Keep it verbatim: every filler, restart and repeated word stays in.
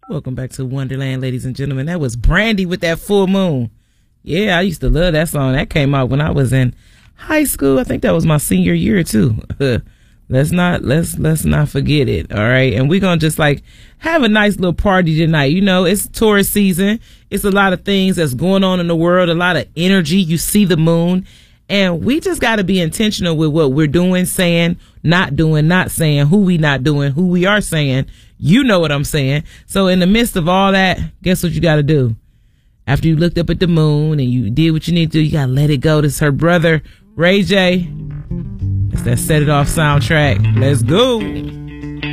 Welcome back to Wonderland, ladies and gentlemen. That was Brandy with that Full Moon. Yeah, I used to love that song. That came out when I was in high school. I think that was my senior year too. let's not let's let's not forget it. All right, and we're gonna just like have a nice little party tonight. You know, it's tourist season. It's a lot of things that's going on in the world. A lot of energy. You see the moon, and we just got to be intentional with what we're doing, saying, not doing, not saying, who we not doing, who we are saying. You know what I'm saying. So in the midst of all that, guess what you got to do? After you looked up at the moon and you did what you need to do, you got to let it go. This is her brother, Ray J. It's that Set It Off soundtrack. Let's go.